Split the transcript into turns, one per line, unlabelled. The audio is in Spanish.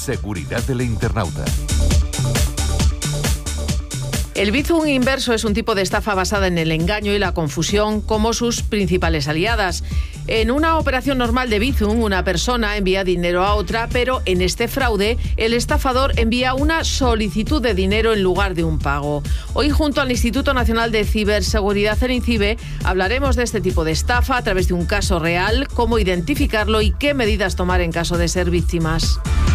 Seguridad del internauta.
El Bizum inverso es un tipo de estafa basada en el engaño y la confusión como sus principales aliadas. En una operación normal de Bizum, una persona envía dinero a otra, pero en este fraude, el estafador envía una solicitud de dinero en lugar de un pago. Hoy, junto al Instituto Nacional de Ciberseguridad, el INCIBE, hablaremos de este tipo de estafa a través de un caso real, cómo identificarlo y qué medidas tomar en caso de ser víctimas.